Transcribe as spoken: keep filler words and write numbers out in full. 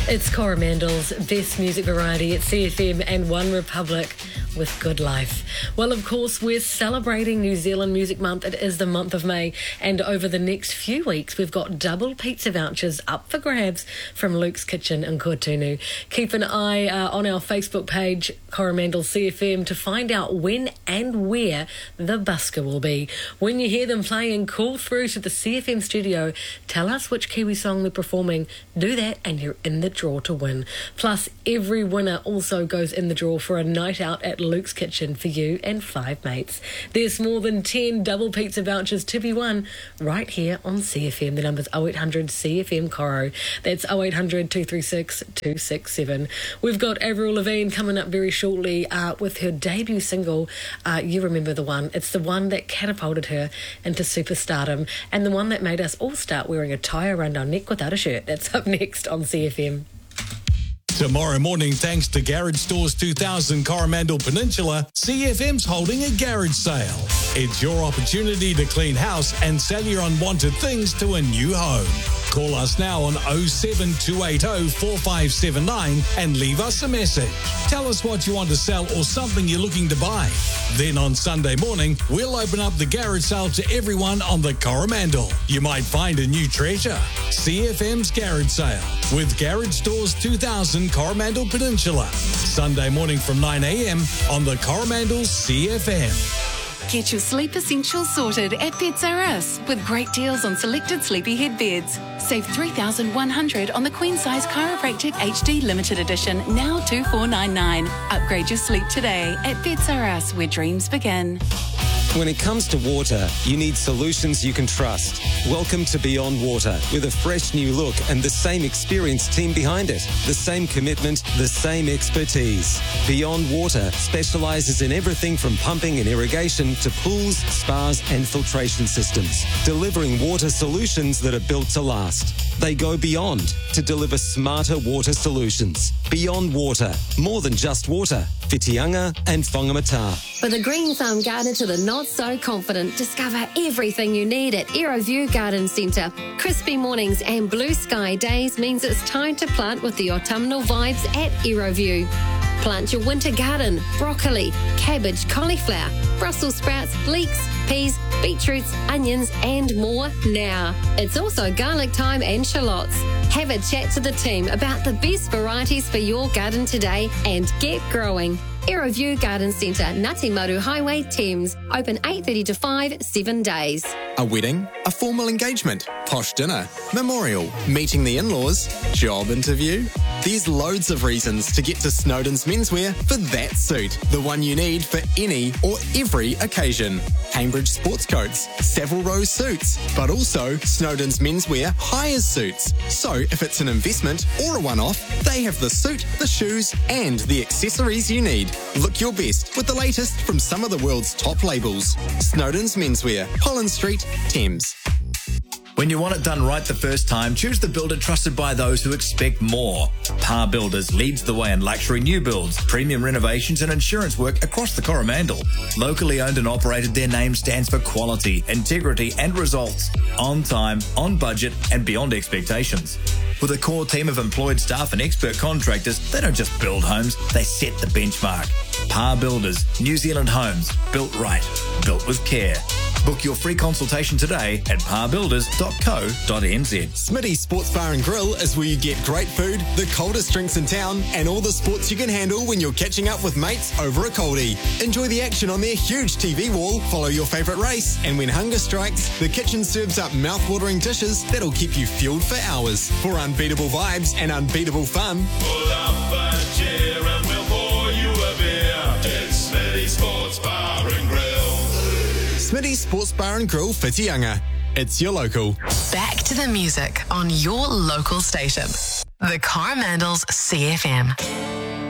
It's Coromandel's Best Music Variety at C F M and One Republic with Good Life. Well, of course, we're celebrating New Zealand Music Month. It is the month of May, and over the next few weeks, we've got double pizza vouchers up for grabs from Luke's Kitchen in Kotunu. Keep an eye uh, on our Facebook page, Coromandel C F M, to find out when and where the busker will be. When you hear them playing, call through to the C F M studio. Tell us which Kiwi song they're performing. Do that, and you're in the draw to win. Plus, every winner also goes in the draw for a night out at Luke's Kitchen for you and five mates. There's more than ten double pizza vouchers to be won right here on C F M. The number's oh eight hundred C F M Coro. That's oh eight hundred two three six two six seven. We've got Avril Lavigne coming up very shortly uh, with her debut single, uh, You Remember the One. It's the one that catapulted her into superstardom and the one that made us all start wearing a tie around our neck without a shirt. That's up next on C F M. Tomorrow morning, thanks to Garage Stores two thousand Coromandel Peninsula, C F M's holding a garage sale. It's your opportunity to clean house and sell your unwanted things to a new home. Call us now on oh seven two eight oh four five seven nine and leave us a message. Tell us what you want to sell or something you're looking to buy. Then on Sunday morning, we'll open up the garage sale to everyone on the Coromandel. You might find a new treasure. C F M's garage sale with Garage Stores two thousand Coromandel Peninsula. Sunday morning from nine a.m. on the Coromandel C F M. Get your sleep essentials sorted at Beds R Us with great deals on selected sleepyhead beds. Save three thousand one hundred dollars on the queen size Chiropractic H D Limited Edition, now two thousand four hundred ninety-nine dollars. Upgrade your sleep today at Beds R Us, where dreams begin. When it comes to water, you need solutions you can trust. Welcome to Beyond Water, with a fresh new look and the same experienced team behind it. The same commitment, the same expertise. Beyond Water specialises in everything from pumping and irrigation to pools, spas and filtration systems, delivering water solutions that are built to last. They go beyond to deliver smarter water solutions. Beyond Water, more than just water. Whitianga and Whangamata. For the Green Thumb Garden to the not so confident, discover everything you need at Aeroview Garden Centre. Crispy mornings and blue sky days means it's time to plant with the autumnal vibes at Aeroview. Plant your winter garden, broccoli, cabbage, cauliflower, Brussels sprouts, leeks, peas, beetroots, onions and more now. It's also garlic thyme and shallots. Have a chat to the team about the best varieties for your garden today and get growing. Aeroview Garden Centre, Ngati Maru Highway, Thames. Open eight thirty to five, seven days. A wedding, a formal engagement, posh dinner, memorial, meeting the in-laws, job interview. There's loads of reasons to get to Snowden's Menswear for that suit. The one you need for any or every occasion. Cambridge sports coats, Savile Row suits, but also Snowden's Menswear hires suits. So if it's an investment or a one-off, they have the suit, the shoes and the accessories you need. Look your best with the latest from some of the world's top labels. Snowden's Menswear, Holland Street, Thames. When you want it done right the first time, choose the builder trusted by those who expect more. Par Builders leads the way in luxury new builds, premium renovations and insurance work across the Coromandel. Locally owned and operated, their name stands for quality, integrity and results. On time, on budget and beyond expectations. With a core team of employed staff and expert contractors, they don't just build homes, they set the benchmark. Par Builders, New Zealand homes, built right, built with care. Book your free consultation today at par builders dot co dot n z. Smitty's Sports Bar and Grill is where you get great food, the coldest drinks in town, and all the sports you can handle when you're catching up with mates over a coldie. Enjoy the action on their huge T V wall, follow your favourite race, and when hunger strikes, the kitchen serves up mouth-watering dishes that'll keep you fueled for hours. For unbeatable vibes and unbeatable fun, pull up a chair and we'll pour you a beer. It's Smitty's Sports Bar and Grill. Smitty's Sports Bar and Grill, Whitianga. It's your local. Back to the music on your local station. The Coromandel's C F M.